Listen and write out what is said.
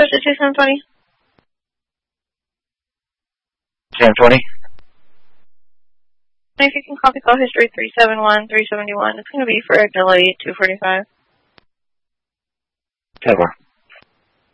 to 2720? 2720. If you can copy call history 371, 371, it's going to be for delay 245. 10-4.